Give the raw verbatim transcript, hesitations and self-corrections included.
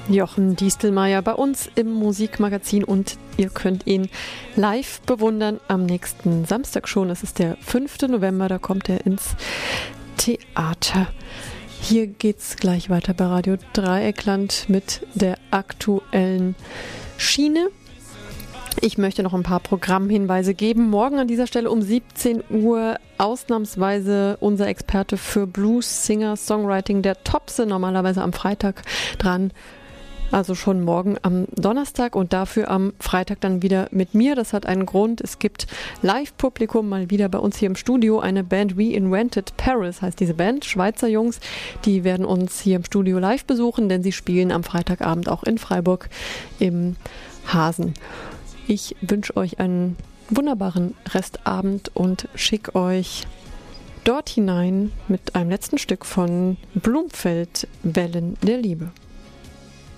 Jochen Diestelmeier bei uns im Musikmagazin und ihr könnt ihn live bewundern am nächsten Samstag schon. Es ist der fünfte November, da kommt er ins Theater. Hier geht's gleich weiter bei Radio Dreieckland mit der aktuellen Schiene. Ich möchte noch ein paar Programmhinweise geben. Morgen an dieser Stelle um siebzehn Uhr ausnahmsweise unser Experte für Blues, Singer, Songwriting, der Topse, normalerweise am Freitag dran. Also schon morgen am Donnerstag und dafür am Freitag dann wieder mit mir. Das hat einen Grund. Es gibt Live-Publikum mal wieder bei uns hier im Studio. Eine Band We Invented Paris heißt diese Band. Schweizer Jungs, die werden uns hier im Studio live besuchen, denn sie spielen am Freitagabend auch in Freiburg im Hasen. Ich wünsche euch einen wunderbaren Restabend und schicke euch dort hinein mit einem letzten Stück von Blumfeld, Wellen der Liebe.